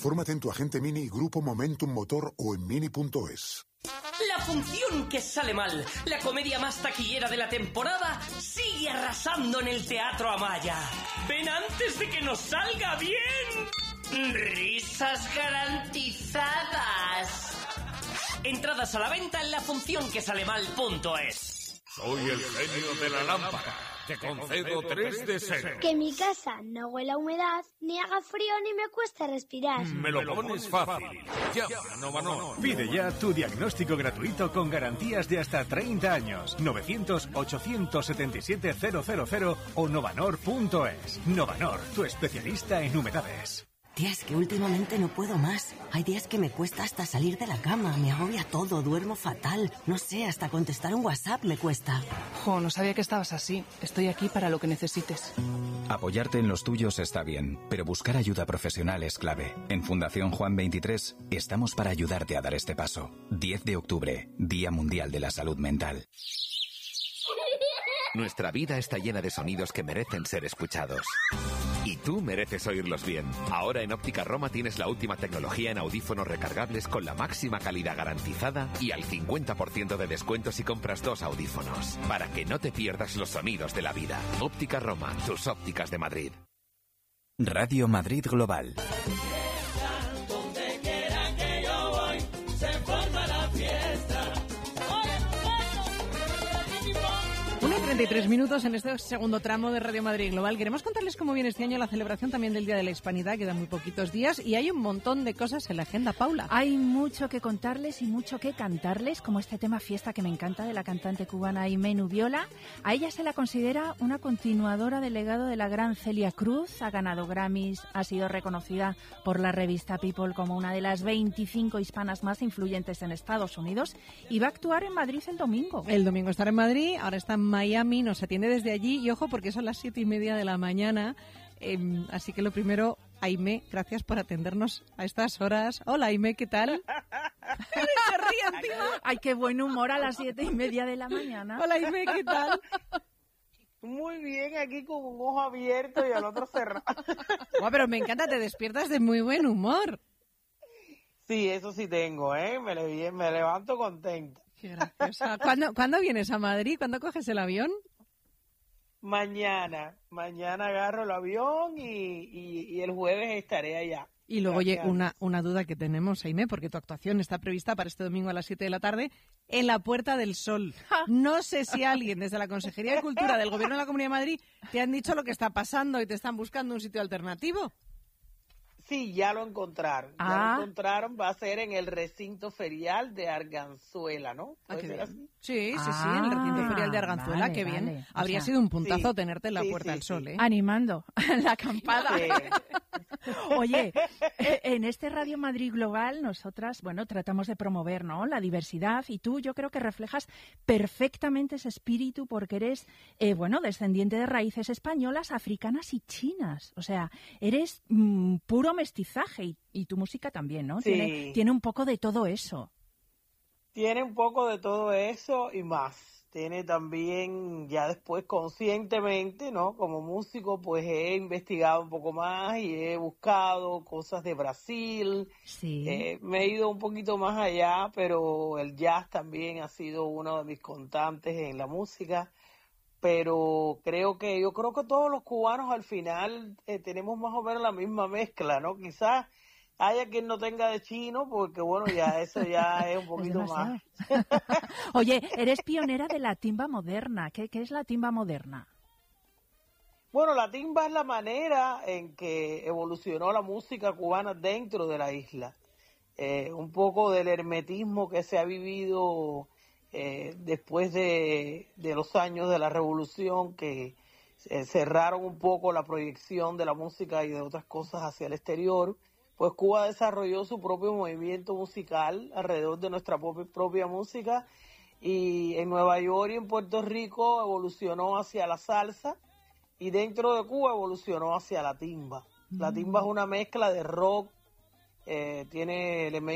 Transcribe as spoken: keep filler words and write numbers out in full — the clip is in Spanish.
Infórmate en tu agente Mini, Grupo Momentum Motor o en mini punto es. La función que sale mal, la comedia más taquillera de la temporada, sigue arrasando en el Teatro Amaya. ¡Ven antes de que nos salga bien! ¡Risas garantizadas! Entradas a la venta en la función que sale mal punto es. Soy el genio de la lámpara. Te concedo tres deseos. Que mi casa no huela a humedad, ni haga frío, ni me cueste respirar. Me lo pones fácil. Llama a Novanor. Pide ya tu diagnóstico gratuito con garantías de hasta treinta años. novecientos, ochocientos setenta y siete, cero cero cero o novanor punto es. Novanor, tu especialista en humedades. Tía, es que últimamente no puedo más. Hay días que me cuesta hasta salir de la cama, me agobia todo, duermo fatal. No sé, hasta contestar un WhatsApp me cuesta. Jo, no sabía que estabas así. Estoy aquí para lo que necesites. Apoyarte en los tuyos está bien, pero buscar ayuda profesional es clave. En Fundación Juan veintitrés estamos para ayudarte a dar este paso. diez de octubre, Día Mundial de la Salud Mental. Nuestra vida está llena de sonidos que merecen ser escuchados. Y tú mereces oírlos bien. Ahora en Óptica Roma tienes la última tecnología en audífonos recargables con la máxima calidad garantizada y al cincuenta por ciento de descuento si compras dos audífonos. Para que no te pierdas los sonidos de la vida. Óptica Roma, tus ópticas de Madrid. Radio Madrid Global. Donde quiera que yo voy, se forma la fiesta. una y treinta y tres minutos en este segundo tramo de Radio Madrid Global. Queremos contarles cómo viene este año la celebración también del Día de la Hispanidad. Quedan muy poquitos días y hay un montón de cosas en la agenda, Paula. Hay mucho que contarles y mucho que cantarles, como este tema Fiesta que me encanta de la cantante cubana Aimé Nubiola. A ella se la considera una continuadora del legado de la gran Celia Cruz. Ha ganado Grammys, ha sido reconocida por la revista People como una de las veinticinco hispanas más influyentes en Estados Unidos y va a actuar en Madrid el domingo. El domingo estará en Madrid, ahora está en Miami, nos atiende desde allí y ojo porque son las siete y media de la mañana, eh, así que lo primero, Aimé, gracias por atendernos a estas horas. Hola Aimé, ¿qué tal? Se ríe encima. Ay, qué buen humor a las siete y media de la mañana. Hola Aimé, ¿qué tal? Muy bien, aquí con un ojo abierto y el otro cerrado. Oh, pero me encanta, te despiertas de muy buen humor. Sí, eso sí tengo, ¿eh? Me, le, me levanto contenta. Qué graciosa. ¿Cuándo, ¿Cuándo vienes a Madrid? ¿Cuándo coges el avión? Mañana. Mañana agarro el avión y, y, y el jueves estaré allá. Y luego, oye, una, una duda que tenemos, Aimé, porque tu actuación está prevista para este domingo a las siete de la tarde en la Puerta del Sol. No sé si alguien desde la Consejería de Cultura del Gobierno de la Comunidad de Madrid te han dicho lo que está pasando y te están buscando un sitio alternativo. Sí, ya lo encontraron. Ah. Ya lo encontraron. Va a ser en el recinto ferial de Arganzuela, ¿no? Ah, qué bien. Así? Sí, sí, sí, Ah, en el recinto ferial de Arganzuela. vale, Qué bien. vale. Habría O sea, sido un puntazo sí, tenerte en la sí, Puerta sí, del Sol, sí. ¿eh? Animando la acampada. Sí. Oye, en este Radio Madrid Global nosotras, bueno, tratamos de promover, ¿no?, la diversidad y tú yo creo que reflejas perfectamente ese espíritu porque eres, eh, bueno, descendiente de raíces españolas, africanas y chinas. O sea, eres mm, puro mestizaje y, y tu música también, ¿no? Sí. Tiene, tiene un poco de todo eso. Tiene un poco de todo eso y más. Tiene también, ya después conscientemente, ¿no? Como músico, pues he investigado un poco más y he buscado cosas de Brasil. Sí. Eh, me he ido un poquito más allá, pero el jazz también ha sido uno de mis constantes en la música. Pero creo que, yo creo que todos los cubanos al final eh, tenemos más o menos la misma mezcla, ¿no? Quizás haya quien no tenga de chino, porque bueno, ya eso ya es un poquito Es más. Oye, eres pionera de la timba moderna. ¿Qué, qué es la timba moderna? Bueno, la timba es la manera en que evolucionó la música cubana dentro de la isla. Eh, un poco del hermetismo que se ha vivido eh, después de, de los años de la revolución, que eh, cerraron un poco la proyección de la música y de otras cosas hacia el exterior. Pues Cuba desarrolló su propio movimiento musical alrededor de nuestra propia música y en Nueva York y en Puerto Rico evolucionó hacia la salsa y dentro de Cuba evolucionó hacia la timba. La timba es una mezcla de rock, eh, tiene elementos